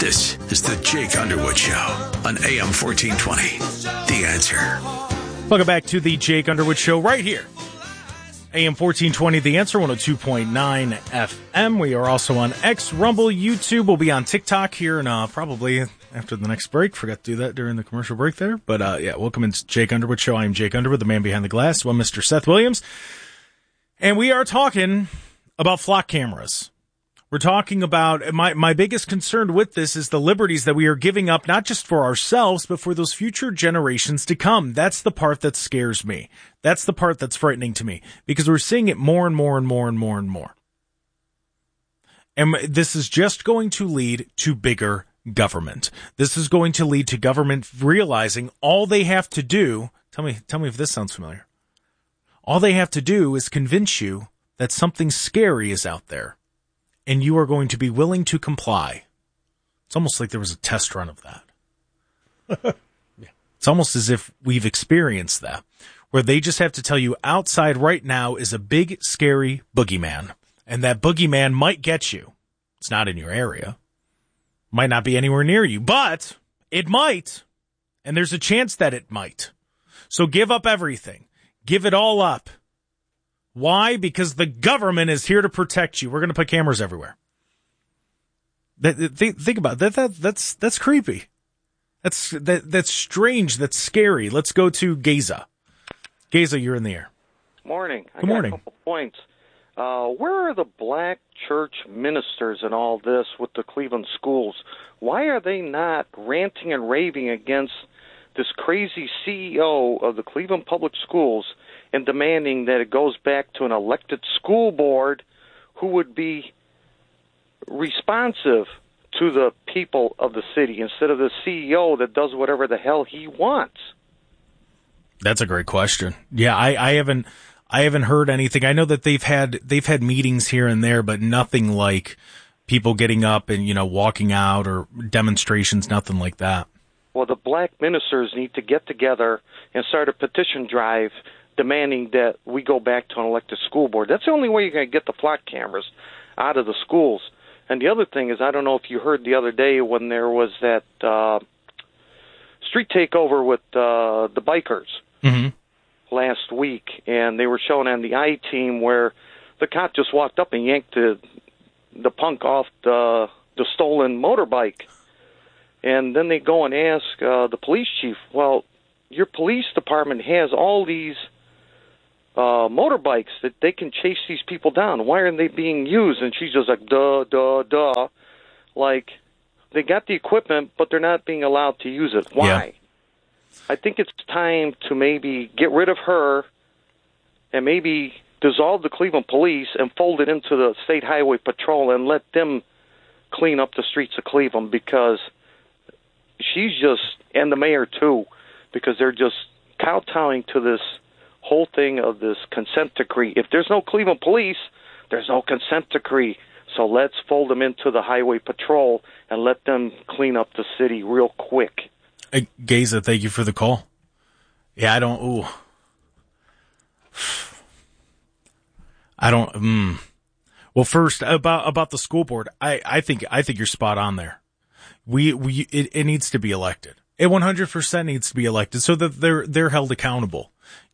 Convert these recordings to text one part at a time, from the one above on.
This is the Jake Underwood Show on AM 1420. The Answer. Welcome back to the Jake Underwood Show right here. AM 1420, The Answer, 102.9 FM. We are also on X, Rumble, YouTube. We'll be on TikTok here and probably after the next break. Forgot to do that during the commercial break there. But welcome into Jake Underwood Show. I am Jake Underwood, the man behind the glass. Well, Mr. Seth Williams. And we are talking about flock cameras. We're talking about my biggest concern with this is the liberties that we are giving up, not just for ourselves, but for those future generations to come. That's the part that scares me. That's the part that's frightening to me because we're seeing it more and more and more and more and more. And this is just going to lead to bigger government. This is going to lead to government realizing all they have to do. Tell me if this sounds familiar. All they have to do is convince you that something scary is out there. And you are going to be willing to comply. It's almost like there was a test run of that. Yeah. It's almost as if we've experienced that, where they just have to tell you outside right now is a big, scary boogeyman. And that boogeyman might get you. It's not in your area. Might not be anywhere near you, but it might. And there's a chance that it might. So give up everything. Give it all up. Why? Because the government is here to protect you. We're going to put cameras everywhere. Think about that. That's creepy. That's strange. That's scary. Let's go to Geza. Geza, you're in the air. Morning. Good morning. I got a couple points. Where are the black church ministers in all this with the Cleveland schools? Why are they not ranting and raving against this crazy CEO of the Cleveland Public Schools and demanding that it goes back to an elected school board who would be responsive to the people of the city instead of the CEO that does whatever the hell he wants? That's a great question. Yeah, I haven't heard anything. I know that they've had meetings here and there, but nothing like people getting up and, walking out or demonstrations, nothing like that. Well, the black ministers need to get together and start a petition drive demanding that we go back to an elected school board. That's the only way you're going to get the flock cameras out of the schools. And the other thing is, I don't know if you heard the other day when there was that street takeover with the bikers last week, and they were showing on the I-Team where the cop just walked up and yanked the punk off the stolen motorbike. And then they go and ask the police chief, well, your police department has all these motorbikes that they can chase these people down. Why aren't they being used? And she's just like, duh. Like, they got the equipment, but they're not being allowed to use it. Why? Yeah. I think it's time to maybe get rid of her and maybe dissolve the Cleveland police and fold it into the State Highway Patrol and let them clean up the streets of Cleveland, because she's just, and the mayor too, because they're just kowtowing to this whole thing of this consent decree. If there's no Cleveland police, there's no consent decree. So let's fold them into the highway patrol and let them clean up the city real quick. Hey, Geza, thank you for the call. Yeah, I don't. Well, first about the school board, I think you're spot on there. It needs to be elected. It 100% needs to be elected so that they're held accountable.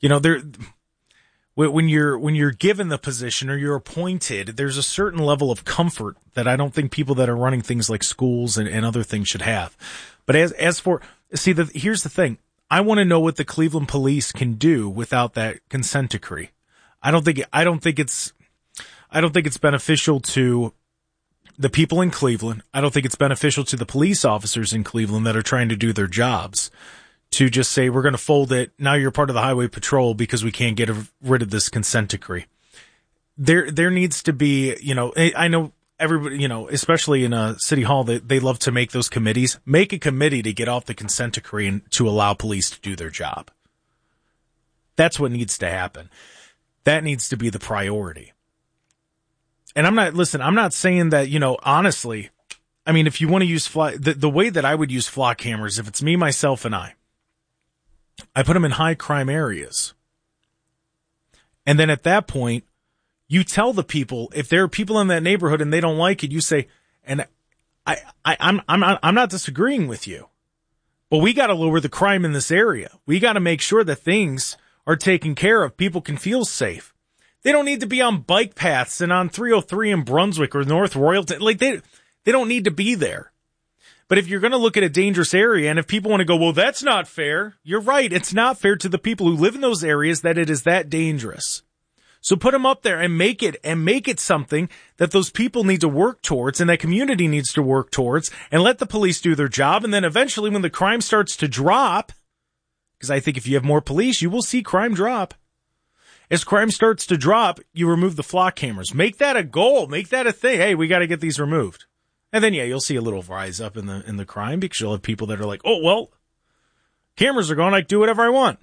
When you're given the position or you're appointed, there's a certain level of comfort that I don't think people that are running things like schools and other things should have. But here's the thing. I want to know what the Cleveland police can do without that consent decree. I don't think it's beneficial to the people in Cleveland. I don't think it's beneficial to the police officers in Cleveland that are trying to do their jobs to just say, we're going to fold it. Now you're part of the highway patrol because we can't get rid of this consent decree. There needs to be, I know everybody, especially in a city hall, they love to make those committees. Make a committee to get off the consent decree and to allow police to do their job. That's what needs to happen. That needs to be the priority. And I'm not saying that, honestly, I mean, if you want to use the way that I would use flock cameras, if it's me, myself, and I put them in high crime areas. And then at that point, you tell the people, if there are people in that neighborhood and they don't like it, you say, and I I'm not disagreeing with you, but we got to lower the crime in this area. We got to make sure that things are taken care of. People can feel safe. They don't need to be on bike paths and on 303 in Brunswick or North Royalton. Like they don't need to be there. But if you're going to look at a dangerous area, and if people want to go, well, that's not fair. You're right. It's not fair to the people who live in those areas that it is that dangerous. So put them up there and make it something that those people need to work towards and that community needs to work towards, and let the police do their job. And then eventually when the crime starts to drop, because I think if you have more police, you will see crime drop. As crime starts to drop, you remove the flock cameras. Make that a goal. Make that a thing. Hey, we got to get these removed. And then, yeah, you'll see a little rise up in the crime, because you'll have people that are like, oh, well, cameras are gone. I can do whatever I want.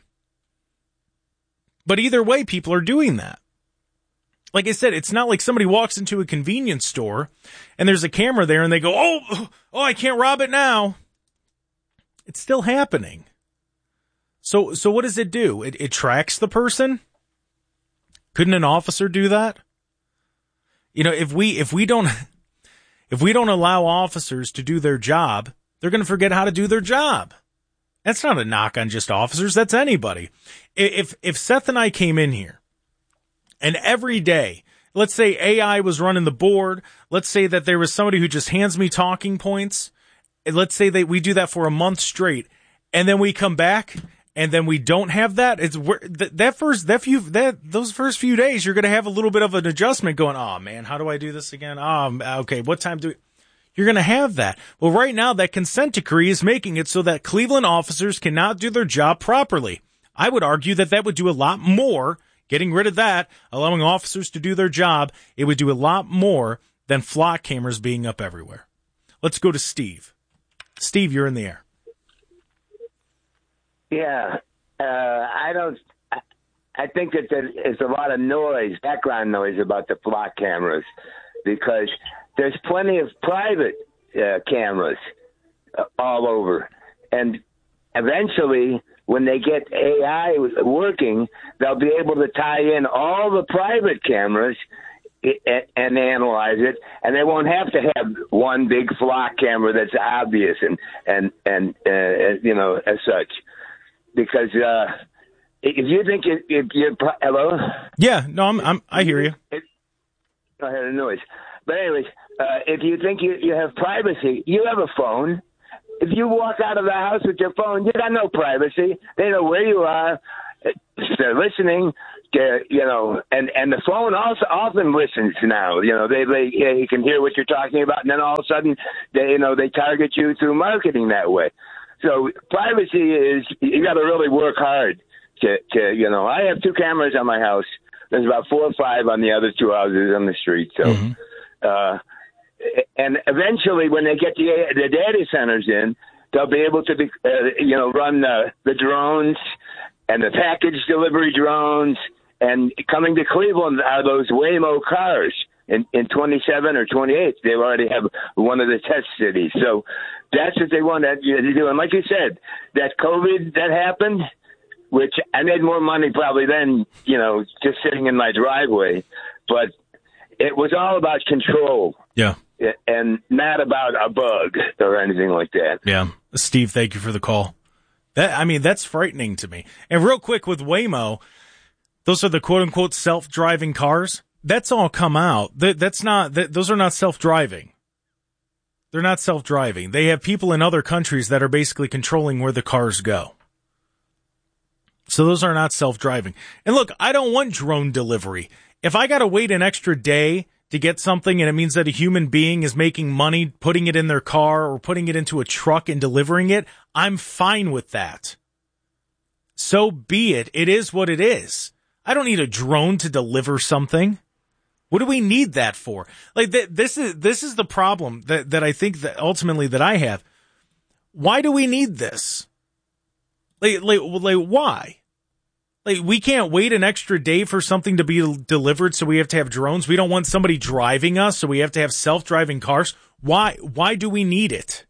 But either way, people are doing that. Like I said, it's not like somebody walks into a convenience store and there's a camera there and they go, oh, I can't rob it now. It's still happening. So what does it do? It tracks the person. Couldn't an officer do that? You know, if we don't allow officers to do their job, they're going to forget how to do their job. That's not a knock on just officers. That's anybody. If Seth and I came in here, and every day, let's say AI was running the board. Let's say that there was somebody who just hands me talking points. And let's say that we do that for a month straight. And then we come back and then we don't have that. It's those first few days, you're going to have a little bit of an adjustment going, oh man, how do I do this again? Okay. What time you're going to have that. Well, right now that consent decree is making it so that Cleveland officers cannot do their job properly. I would argue that would do a lot more. Getting rid of that, allowing officers to do their job, it would do a lot more than flock cameras being up everywhere. Let's go to Steve. Steve, you're in the air. Yeah, I think that there's a lot of noise, background noise about the flock cameras, because there's plenty of private cameras all over. And eventually, when they get AI working, they'll be able to tie in all the private cameras and analyze it, and they won't have to have one big flock camera that's obvious and you know, as such. Because if you think if you're hello, yeah, no, I hear you. I heard a noise, but anyways, if you think you have privacy, you have a phone. If you walk out of the house with your phone, you got no privacy. They know where you are. They're listening, you know, and the phone also often listens now. You know, they can hear what you're talking about, and then all of a sudden, they target you through marketing that way. So privacy is, you got to really work hard to you know. I have 2 cameras on my house. There's about 4 or 5 on the other 2 houses on the street. So. Mm-hmm. And eventually, when they get the data centers in, they'll be able to run the drones and the package delivery drones. And coming to Cleveland are those Waymo cars in 27 or 28. They already have one of the test cities. So that's what they want to do. And like you said, that COVID that happened, which I made more money probably than, you know, just sitting in my driveway. But it was all about control. Yeah. And not about a bug or anything like that. Yeah. Steve, thank you for the call. That's frightening to me. And real quick with Waymo, those are the quote unquote self-driving cars. That's all come out. Those are not self-driving. They're not self-driving. They have people in other countries that are basically controlling where the cars go. So those are not self-driving. And look, I don't want drone delivery. If I got to wait an extra day to get something and it means that a human being is making money putting it in their car or putting it into a truck and delivering it, I'm fine with that. So be it. It is what it is. I don't need a drone to deliver something. What do we need that for? Like this is the problem that I think that ultimately that I have. Why do we need this? Like why? Like, we can't wait an extra day for something to be delivered, so we have to have drones. We don't want somebody driving us, so we have to have self-driving cars. Why do we need it?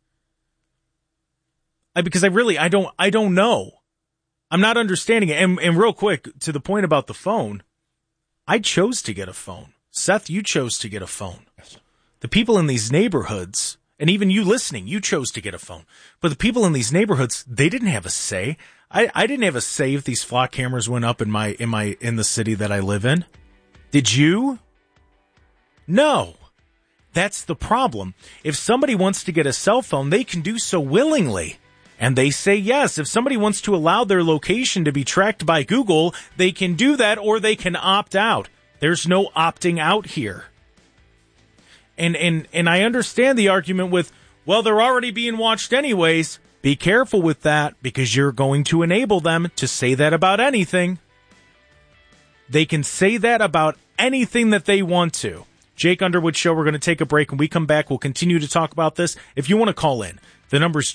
Because I don't know. I'm not understanding it. And real quick, to the point about the phone, I chose to get a phone. Seth, you chose to get a phone. The people in these neighborhoods, And even you listening, you chose to get a phone. But the people in these neighborhoods, they didn't have a say. I didn't have a say if these flock cameras went up in the city that I live in. Did you? No. That's the problem. If somebody wants to get a cell phone, they can do so willingly. And they say yes. If somebody wants to allow their location to be tracked by Google, they can do that, or they can opt out. There's no opting out here. And I understand the argument with, well, they're already being watched anyways. Be careful with that, because you're going to enable them to say that about anything. They can say that about anything that they want to. Jake Underwood Show, we're going to take a break. When we come back, we'll continue to talk about this. If you want to call in, the number's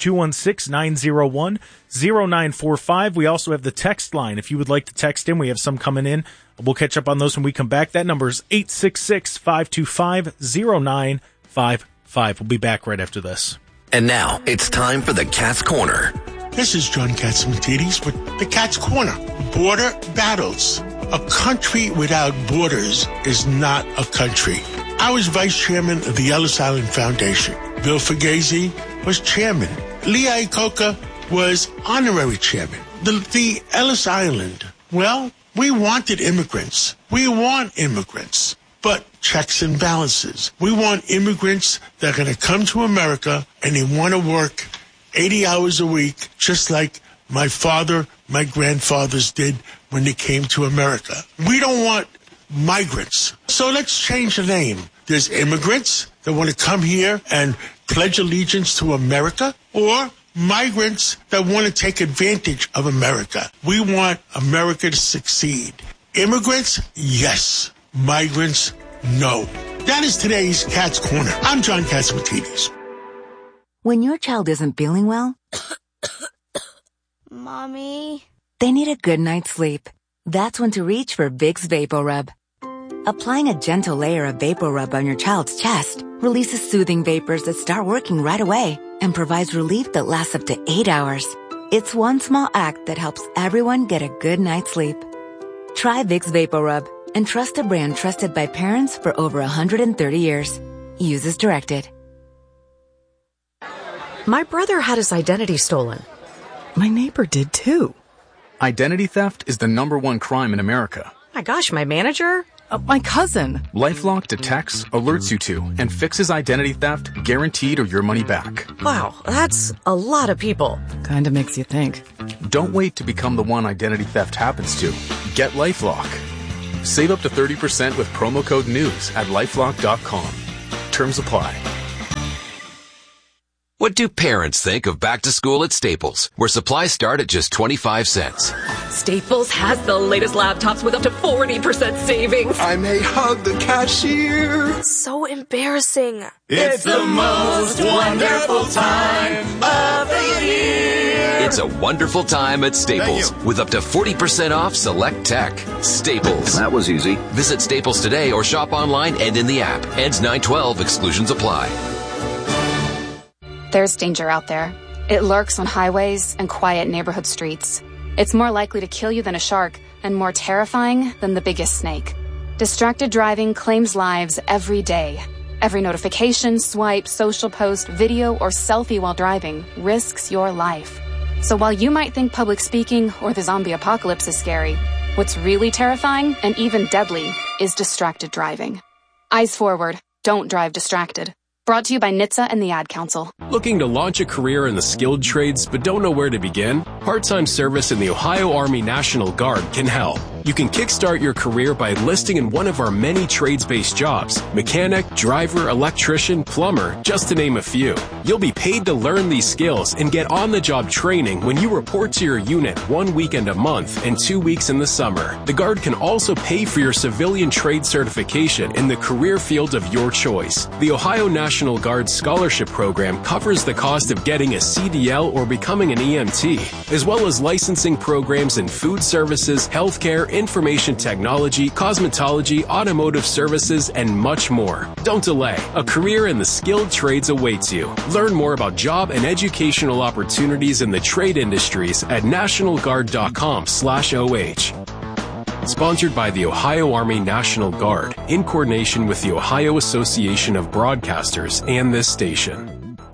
216-901-0945. We also have the text line. If you would like to text in, we have some coming in. We'll catch up on those when we come back. That number is 866-525-0955. We'll be back right after this. And now it's time for the Cat's Corner. This is John Catsimatidis with the Cat's Corner. Border battles. A country without borders is not a country. I was vice chairman of the Ellis Island Foundation. Bill Fugazi was chairman. Lee Iacocca was honorary chairman. The Ellis Island, well, we wanted immigrants. We want immigrants, but checks and balances. We want immigrants that are going to come to America and they want to work 80 hours a week, just like my father, my grandfathers did when they came to America. We don't want migrants. So let's change the name. There's immigrants that want to come here and pledge allegiance to America, or migrants that want to take advantage of America. We want America to succeed. Immigrants, yes. Migrants, no. That is today's Cat's Corner. I'm John Catsimatidis. When your child isn't feeling well, Mommy, they need a good night's sleep. That's when to reach for Vicks VapoRub. Applying a gentle layer of VapoRub on your child's chest releases soothing vapors that start working right away and provides relief that lasts up to 8 hours. It's one small act that helps everyone get a good night's sleep. Try Vicks VapoRub and trust a brand trusted by parents for over 130 years. Use as directed. My brother had his identity stolen. My neighbor did too. Identity theft is the #1 crime in America. My gosh, my manager? My cousin. LifeLock detects, alerts you to, and fixes identity theft, guaranteed or your money back. Wow, that's a lot of people. Kinda makes you think. Don't wait to become the one identity theft happens to. Get LifeLock. Save up to 30% with promo code NEWS at LifeLock.com. Terms apply. What do parents think of back to school at Staples, where supplies start at just 25 cents? Staples has the latest laptops with up to 40% savings. I may hug the cashier. So embarrassing. It's the most wonderful time of the year. It's a wonderful time at Staples with up to 40% off select tech. Staples. That was easy. Visit Staples today or shop online and in the app. Ends 9/12. Exclusions apply. There's danger out there. It lurks on highways and quiet neighborhood streets. It's more likely to kill you than a shark and more terrifying than the biggest snake. Distracted driving claims lives every day. Every notification, swipe, social post, video, or selfie while driving risks your life. So while you might think public speaking or the zombie apocalypse is scary, what's really terrifying and even deadly is distracted driving. Eyes forward. Don't drive distracted. Brought to you by NHTSA and the Ad Council. Looking to launch a career in the skilled trades but don't know where to begin? Part-time service in the Ohio Army National Guard can help. You can kickstart your career by enlisting in one of our many trades-based jobs: mechanic, driver, electrician, plumber, just to name a few. You'll be paid to learn these skills and get on-the-job training when you report to your unit 1 weekend a month and 2 weeks in the summer. The Guard can also pay for your civilian trade certification in the career field of your choice. The Ohio National Guard Scholarship Program covers the cost of getting a CDL or becoming an EMT, as well as licensing programs in food services, healthcare, information technology, cosmetology, automotive services, and much more. Don't delay. A career in the skilled trades awaits you. Learn more about job and educational opportunities in the trade industries at nationalguard.com/OH. Sponsored by the Ohio Army National Guard, in coordination with the Ohio Association of Broadcasters and this station.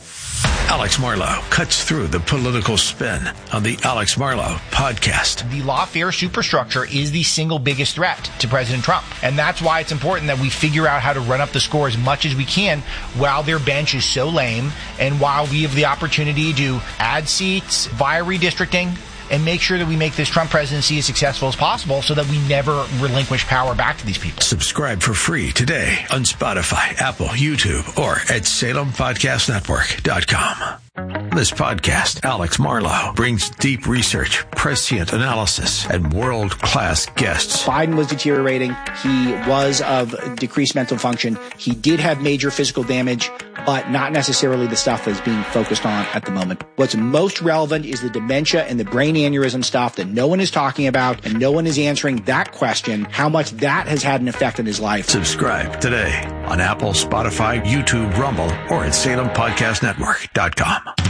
Alex Marlow cuts through the political spin on the Alex Marlow Podcast. The lawfare superstructure is the single biggest threat to President Trump. And that's why it's important that we figure out how to run up the score as much as we can while their bench is so lame and while we have the opportunity to add seats via redistricting and make sure that we make this Trump presidency as successful as possible so that we never relinquish power back to these people. Subscribe for free today on Spotify, Apple, YouTube, or at SalemPodcastNetwork.com. This podcast, Alex Marlow, brings deep research, prescient analysis, and world-class guests. Biden was deteriorating. He was of decreased mental function. He did have major physical damage, but not necessarily the stuff that's being focused on at the moment. What's most relevant is the dementia and the brain aneurysm stuff that no one is talking about, and no one is answering that question, how much that has had an effect on his life. Subscribe today on Apple, Spotify, YouTube, Rumble, or at SalemPodcastNetwork.com.